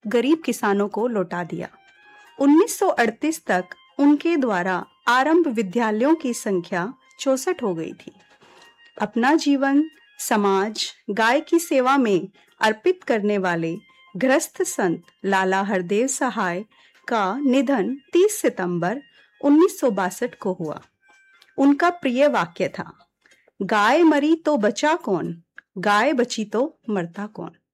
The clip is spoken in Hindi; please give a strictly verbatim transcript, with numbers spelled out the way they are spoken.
गरीब किसानों को लौटा दिया। उन्नीस सौ अड़तीस तक उनके द्वारा आरंभ विद्यालयों की संख्या चौसठ हो गई थी। अपना जीवन समाज गाय की सेवा में अर्पित करने वाले गृहस्थ संत लाला हरदेव सहाय का निधन तीस सितंबर उन्नीस सौ बासठ को हुआ। उनका प्रिय वाक्य था, गाय मरी तो बचा कौन, गाय बची तो मरता कौन।